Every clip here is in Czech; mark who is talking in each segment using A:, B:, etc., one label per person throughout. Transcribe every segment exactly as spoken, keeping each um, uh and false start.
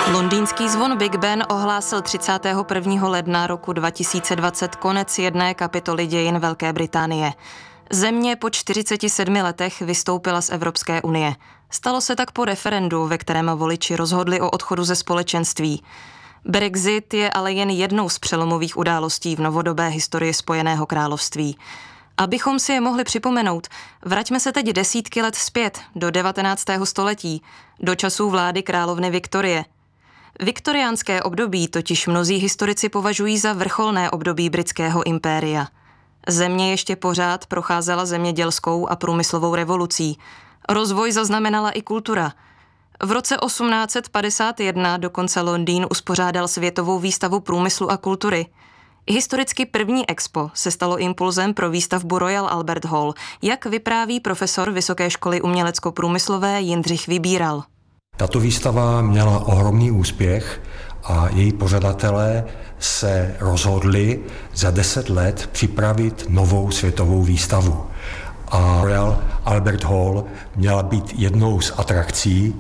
A: Londýnský zvon Big Ben ohlásil třicátého prvního ledna roku dva tisíce dvacet konec jedné kapitoly dějin Velké Británie. Země po čtyřiceti sedmi letech vystoupila z Evropské unie. Stalo se tak po referendu, ve kterém voliči rozhodli o odchodu ze společenství. Brexit je ale jen jednou z přelomových událostí v novodobé historii Spojeného království. Abychom si je mohli připomenout, vraťme se teď desítky let zpět, do devatenáctého století, do časů vlády královny Viktorie. Viktoriánské období totiž mnozí historici považují za vrcholné období britského impéria. Země ještě pořád procházela zemědělskou a průmyslovou revolucí. Rozvoj zaznamenala i kultura. V roce osmnáct set padesát jedna dokonce Londýn uspořádal světovou výstavu průmyslu a kultury. Historicky první expo se stalo impulzem pro výstavbu Royal Albert Hall, jak vypráví profesor Vysoké školy umělecko-průmyslové Jindřich Vybíral.
B: Tato výstava měla ohromný úspěch a její pořadatelé se rozhodli za deset let připravit novou světovou výstavu. A Royal Albert Hall měla být jednou z atrakcí,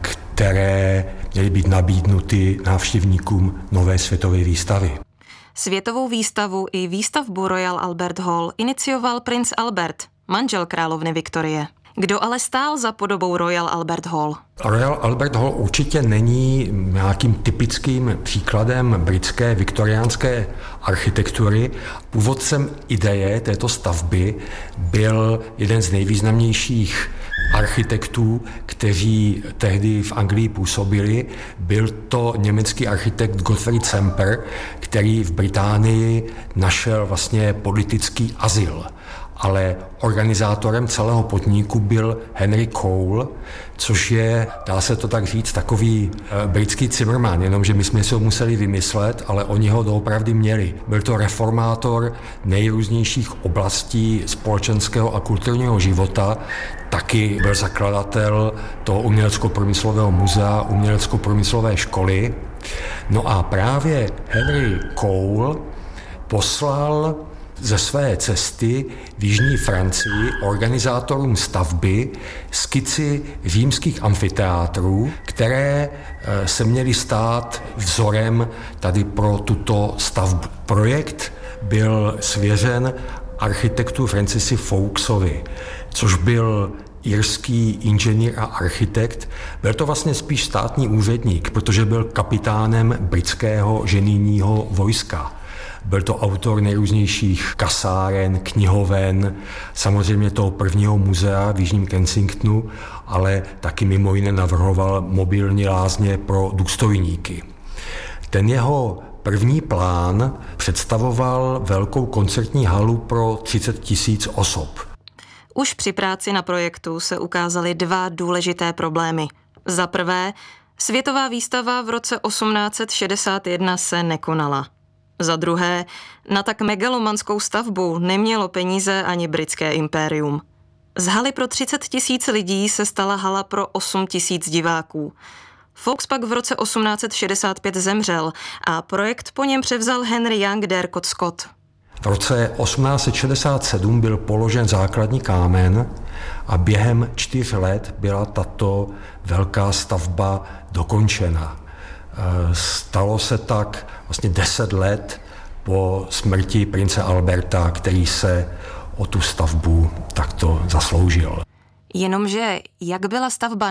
B: které měly být nabídnuty návštěvníkům nové světové výstavy.
A: Světovou výstavu i výstavbu Royal Albert Hall inicioval princ Albert, manžel královny Viktorie. Kdo ale stál za podobou Royal Albert Hall?
B: Royal Albert Hall určitě není nějakým typickým příkladem britské viktoriánské architektury. Původcem ideje této stavby byl jeden z nejvýznamnějších architektů, kteří tehdy v Anglii působili. Byl to německý architekt Gottfried Semper, který v Británii našel vlastně politický azyl. Ale organizátorem celého podniku byl Henry Cole, což je, dá se to tak říct, takový e, britský Zimmerman, jenomže my jsme si ho museli vymyslet, ale oni ho doopravdy měli. Byl to reformátor nejrůznějších oblastí společenského a kulturního života, taky byl zakladatel toho umělecko-průmyslového muzea, umělecko-průmyslové školy. No a právě Henry Cole poslal ze své cesty v jižní Francii organizátorům stavby skici římských amfiteátrů, které se měly stát vzorem tady pro tuto stavbu. Projekt byl svěřen architektu Francisi Vauxovi, což byl irský inženýr a architekt. Byl to vlastně spíš státní úředník, protože byl kapitánem britského ženijního vojska. Byl to autor nejrůznějších kasáren, knihoven, samozřejmě toho prvního muzea v Jižním Kensingtonu, ale taky mimo jiné navrhoval mobilní lázně pro důstojníky. Ten jeho první plán představoval velkou koncertní halu pro třicet tisíc osob.
A: Už při práci na projektu se ukázaly dva důležité problémy. Za prvé, světová výstava v roce osmnáct set šedesát jedna se nekonala. Za druhé, na tak megalomanskou stavbu nemělo peníze ani britské impérium. Z haly pro třicet tisíc lidí se stala hala pro osm tisíc diváků. Vaux pak v roce osmnáct set šedesát pět zemřel a projekt po něm převzal Henry Young Dercott Scott.
B: V roce osmnáct set šedesát sedm byl položen základní kámen a během čtyř let byla tato velká stavba dokončena. Stalo se tak vlastně deset let po smrti prince Alberta, který se o tu stavbu takto zasloužil.
A: Jenomže jak byla stavba